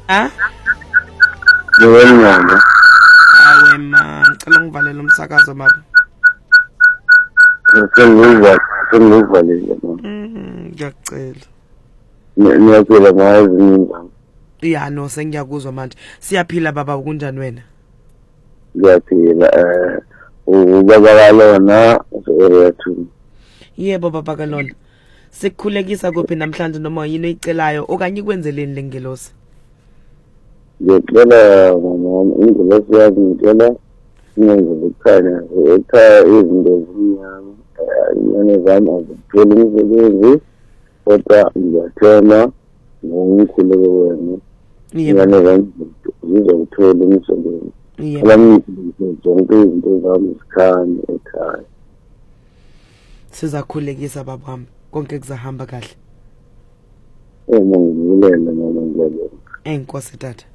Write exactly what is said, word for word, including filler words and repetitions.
Ha? Ngiyena. Awe man, ngicela ngivalele umsakazo baba. Sengiva, sengivalile mama. Mhm, ngiyacela. Niyaphila ngazi njani? Ya no sengiyakuzwa manje. Siyaphila baba kunjani wena? Ngiyaphila eh ubaba kalona area two. Yebo baba kalona. Sikukhulekisa kuphi namhlanje noma yini oyicelayo okanye ikwenzeleni lengelosi? Ngicela mama ingelosi yakho ngicela ngenze ukukhanya ekhaya izinto zimnyama. Yena zami azitholi umsebenzi kodwa ngiyathema ngokukhuleka wena. Yena zami zizokuthola umsebenzi. Abamnike zonke izinto zami zikhanye ekhaya. Sizakhulekisa babami konke kuzahamba kahle. Uma ngivulela noma ngiyabona. Enkosi tata.